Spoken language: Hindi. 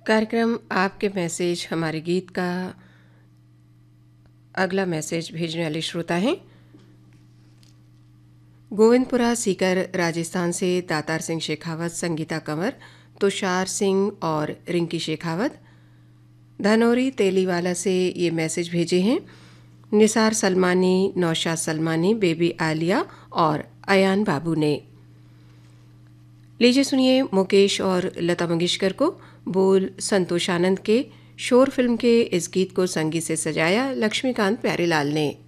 कार्यक्रम आपके मैसेज हमारे गीत का अगला मैसेज भेजने वाले श्रोता हैं गोविंदपुरा सीकर राजस्थान से दातार सिंह शेखावत, संगीता कंवर, तुषार सिंह और रिंकी शेखावत। धनौरी तेलीवाला से ये मैसेज भेजे हैं निसार सलमानी, नौशाद सलमानी, बेबी आलिया और अयान बाबू ने। लीजिए सुनिए मुकेश और लता मंगेशकर को बोल संतोष आनंद के। शोर फिल्म के इस गीत को संगीत से सजाया लक्ष्मीकांत प्यारेलाल ने।